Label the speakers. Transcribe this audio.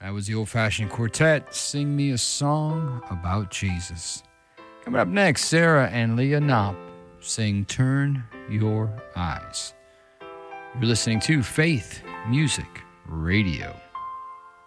Speaker 1: That was the Old Fashioned Quartet, Sing Me a Song About Jesus. Coming up next, Sarah and Leah Knopp sing Turn Your Eyes. You're listening to Faith Music Radio.